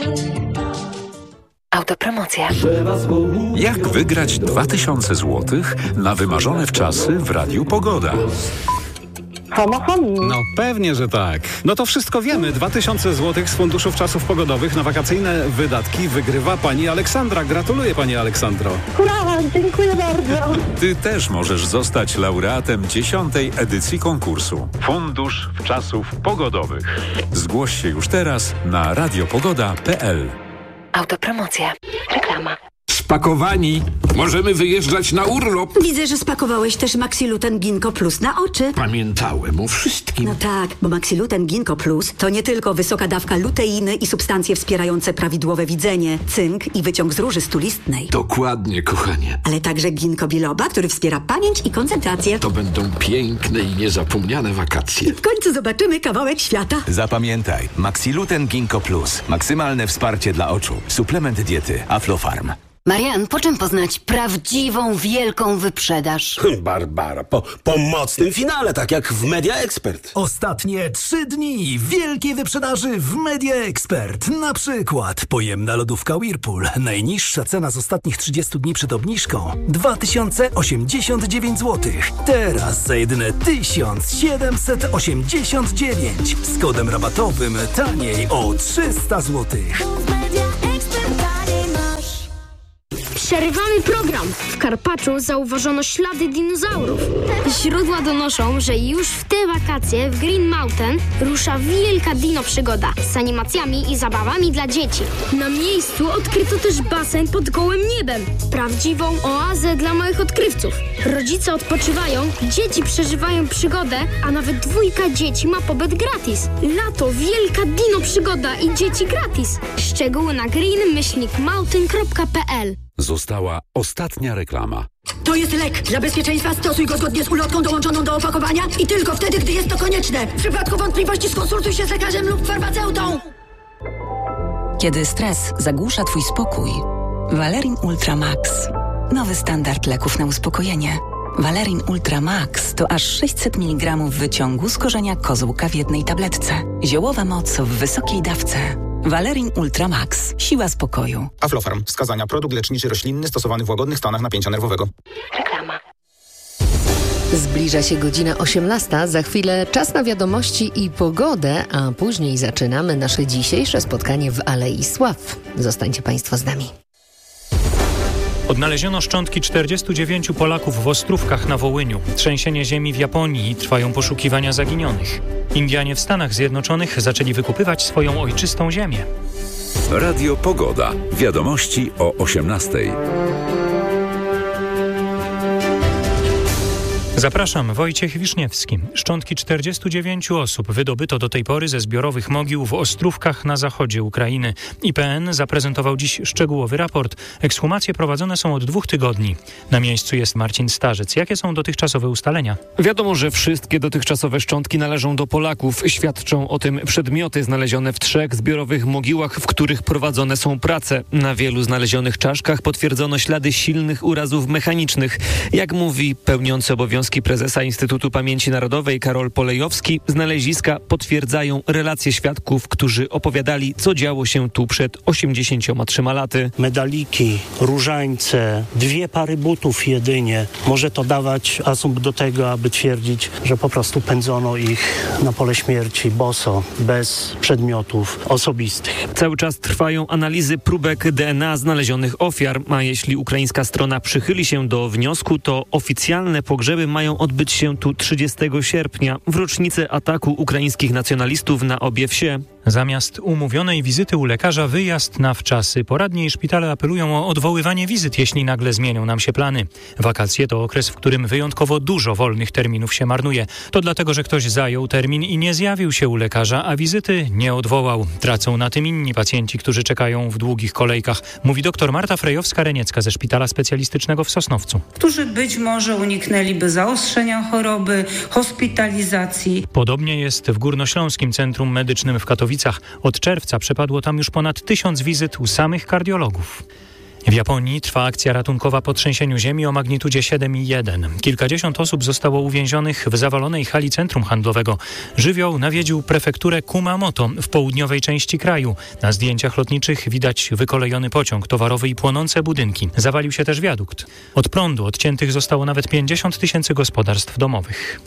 Autopromocja. Jak wygrać 2000 zł na wymarzone wczasy w Radiu Pogoda? No pewnie, że tak. No to wszystko wiemy. 2000 zł z Funduszu Wczasów Pogodowych na wakacyjne wydatki wygrywa pani Aleksandra. Gratuluję, pani Aleksandro. Hurra, dziękuję bardzo. Ty też możesz zostać laureatem 10. edycji konkursu Fundusz Wczasów Pogodowych. Zgłoś się już teraz na radiopogoda.pl. Autopromocja. Reklama. Spakowani. Możemy wyjeżdżać na urlop. Widzę, że spakowałeś też Maxiluten Ginkgo Plus na oczy. Pamiętałem o wszystkim. No tak, bo Maxiluten Ginkgo Plus to nie tylko wysoka dawka luteiny i substancje wspierające prawidłowe widzenie, cynk i wyciąg z róży stulistnej. Dokładnie, kochanie. Ale także ginkgo biloba, który wspiera pamięć i koncentrację. To będą piękne i niezapomniane wakacje. I w końcu zobaczymy kawałek świata. Zapamiętaj, Maxiluten Ginkgo Plus. Maksymalne wsparcie dla oczu. Suplement diety Aflofarm. Marian, po czym poznać prawdziwą, wielką wyprzedaż? Barbara, po mocnym finale, tak jak w Media Expert. Ostatnie 3 dni wielkiej wyprzedaży w Media Expert. Na przykład pojemna lodówka Whirlpool. Najniższa cena z ostatnich 30 dni przed obniżką 2089 zł. Teraz za jedyne 1789. Z kodem rabatowym taniej o 300 zł. Przerywamy program. W Karpaczu zauważono ślady dinozaurów. Źródła donoszą, że już w te wakacje w Green Mountain rusza wielka dino przygoda z animacjami i zabawami dla dzieci. Na miejscu odkryto też basen pod gołym niebem. Prawdziwą oazę dla małych odkrywców. Rodzice odpoczywają, dzieci przeżywają przygodę, a nawet 2 dzieci ma pobyt gratis. Lato, wielka dino przygoda i dzieci gratis. Szczegóły na green-mountain.pl. Została ostatnia reklama. To jest lek. Dla bezpieczeństwa stosuj go zgodnie z ulotką dołączoną do opakowania i tylko wtedy, gdy jest to konieczne. W przypadku wątpliwości skonsultuj się z lekarzem lub farmaceutą. Kiedy stres zagłusza twój spokój, Valerin Ultra Max. Nowy standard leków na uspokojenie. Valerin Ultra Max to aż 600 mg wyciągu z korzenia kozłka w jednej tabletce. Ziołowa moc w wysokiej dawce. Valerin Ultra Max. Siła spokoju. Aflofarm. Wskazania. Produkt leczniczy roślinny stosowany w łagodnych stanach napięcia nerwowego. Reklama. Zbliża się godzina 18. Za chwilę czas na wiadomości i pogodę, a później zaczynamy nasze dzisiejsze spotkanie w Alei Sław. Zostańcie Państwo z nami. Odnaleziono szczątki 49 Polaków w Ostrówkach na Wołyniu. Trzęsienie ziemi w Japonii. Trwają poszukiwania zaginionych. Indianie w Stanach Zjednoczonych zaczęli wykupywać swoją ojczystą ziemię. Radio Pogoda. Wiadomości o 18:00. Zapraszam, Wojciech Wiszniewski. Szczątki 49 osób wydobyto do tej pory ze zbiorowych mogił w Ostrówkach na zachodzie Ukrainy. IPN zaprezentował dziś szczegółowy raport. Ekshumacje prowadzone są od 2 tygodni. Na miejscu jest Marcin Starzec. Jakie są dotychczasowe ustalenia? Wiadomo, że wszystkie dotychczasowe szczątki należą do Polaków. Świadczą o tym przedmioty znalezione w 3 zbiorowych mogiłach, w których prowadzone są prace. Na wielu znalezionych czaszkach potwierdzono ślady silnych urazów mechanicznych. Jak mówi pełniący obowiązki prezesa Instytutu Pamięci Narodowej Karol Polejowski, znaleziska potwierdzają relacje świadków, którzy opowiadali, co działo się tu przed 83 laty. Medaliki, różańce, 2 pary butów jedynie. Może to dawać asumpt do tego, aby twierdzić, że po prostu pędzono ich na pole śmierci boso, bez przedmiotów osobistych. Cały czas trwają analizy próbek DNA znalezionych ofiar, a jeśli ukraińska strona przychyli się do wniosku, to oficjalne pogrzeby mają odbyć się tu 30 sierpnia, w rocznicę ataku ukraińskich nacjonalistów na obie wsie. Zamiast umówionej wizyty u lekarza wyjazd na wczasy. Poradnie i szpitale apelują o odwoływanie wizyt, jeśli nagle zmienią nam się plany. Wakacje to okres, w którym wyjątkowo dużo wolnych terminów się marnuje. To dlatego, że ktoś zajął termin i nie zjawił się u lekarza, a wizyty nie odwołał. Tracą na tym inni pacjenci, którzy czekają w długich kolejkach, mówi dr Marta Frejowska-Reniecka ze Szpitala Specjalistycznego w Sosnowcu. Którzy być może uniknęliby zaostrzenia choroby, hospitalizacji. Podobnie jest w Górnośląskim Centrum Medycznym w Katowicach. Od czerwca przepadło tam już ponad 1000 wizyt u samych kardiologów. W Japonii trwa akcja ratunkowa po trzęsieniu ziemi o magnitudzie 7,1. Kilkadziesiąt osób zostało uwięzionych w zawalonej hali centrum handlowego. Żywioł nawiedził prefekturę Kumamoto w południowej części kraju. Na zdjęciach lotniczych widać wykolejony pociąg towarowy i płonące budynki. Zawalił się też wiadukt. Od prądu odciętych zostało nawet 50 000 gospodarstw domowych.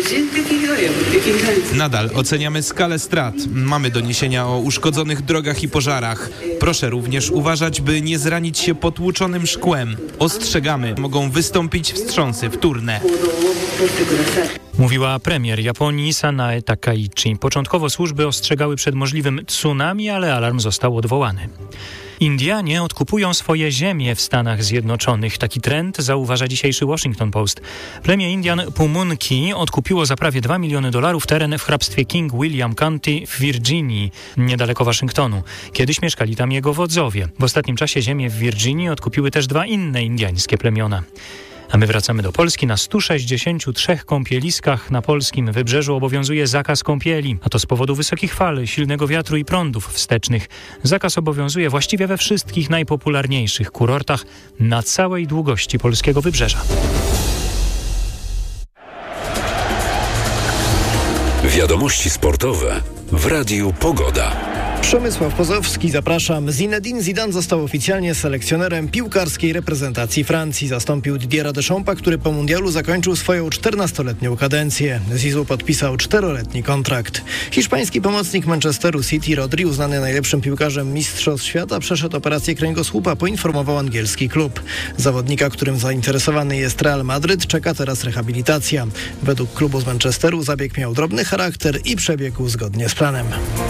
Nadal oceniamy skalę strat. Mamy doniesienia o uszkodzonych drogach i pożarach. Proszę również uważać, by nie zranić się potłuczonym szkłem. Ostrzegamy, mogą wystąpić wstrząsy wtórne. Mówiła premier Japonii Sanae Takaichi. Początkowo służby ostrzegały przed możliwym tsunami, ale alarm został odwołany. Indianie odkupują swoje ziemie w Stanach Zjednoczonych. Taki trend zauważa dzisiejszy Washington Post. Plemię Indian Pumunki odkupiło za prawie $2 miliony teren w hrabstwie King William County w Virginii, niedaleko Waszyngtonu. Kiedyś mieszkali tam jego wodzowie. W ostatnim czasie ziemię w Virginii odkupiły też 2 inne indiańskie plemiona. A my wracamy do Polski. Na 163 kąpieliskach na polskim wybrzeżu obowiązuje zakaz kąpieli, a to z powodu wysokich fal, silnego wiatru i prądów wstecznych. Zakaz obowiązuje właściwie we wszystkich najpopularniejszych kurortach na całej długości polskiego wybrzeża. Wiadomości sportowe w Radiu Pogoda. Przemysław Pozowski, zapraszam. Zinedine Zidane został oficjalnie selekcjonerem piłkarskiej reprezentacji Francji. Zastąpił Didiera Deschampa, który po mundialu zakończył swoją 14-letnią kadencję. Zizou podpisał 4-letni kontrakt. Hiszpański pomocnik Manchesteru City Rodri, uznany najlepszym piłkarzem mistrzostw świata, przeszedł operację kręgosłupa, poinformował angielski klub. Zawodnika, którym zainteresowany jest Real Madryt, czeka teraz rehabilitacja. Według klubu z Manchesteru zabieg miał drobny charakter i przebiegł zgodnie z planem.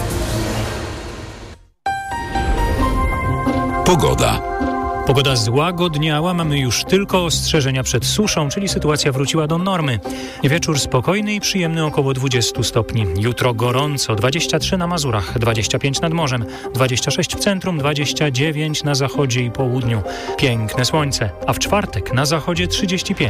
Pogoda. Pogoda złagodniała, mamy już tylko ostrzeżenia przed suszą, czyli sytuacja wróciła do normy. Wieczór spokojny i przyjemny, około 20 stopni. Jutro gorąco, 23 na Mazurach, 25 nad morzem, 26 w centrum, 29 na zachodzie i południu. Piękne słońce, a w czwartek na zachodzie 35.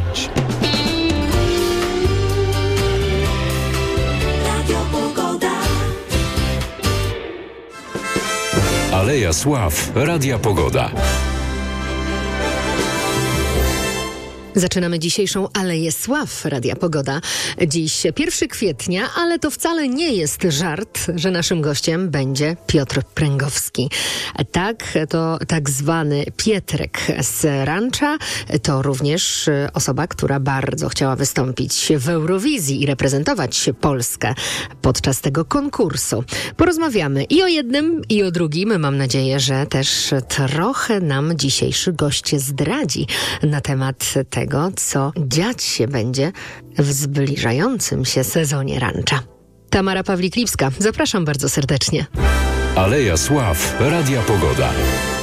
Aleja Sław, Radia Pogoda. Zaczynamy dzisiejszą Aleję Sław Radia Pogoda. Dziś 1 kwietnia, ale to wcale nie jest żart, że naszym gościem będzie Piotr Pręgowski. Tak, to tak zwany Pietrek z Rancza. To również osoba, która bardzo chciała wystąpić w Eurowizji i reprezentować Polskę podczas tego konkursu. Porozmawiamy i o jednym, i o drugim. Mam nadzieję, że też trochę nam dzisiejszy gość zdradzi na temat tego, co dziać się będzie w zbliżającym się sezonie rancza. Tamara Pawlik-Lipska, zapraszam bardzo serdecznie. Aleja Sław, Radia Pogoda.